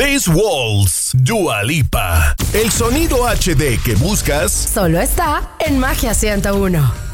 Chris Walls, Dua Lipa. El sonido HD que buscas solo está en Magia 101.